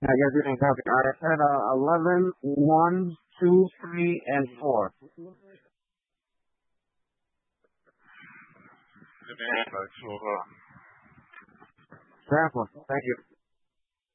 Yes, you can copy. I said 11, 1, 2, 3, and 4. Sample. Thank you.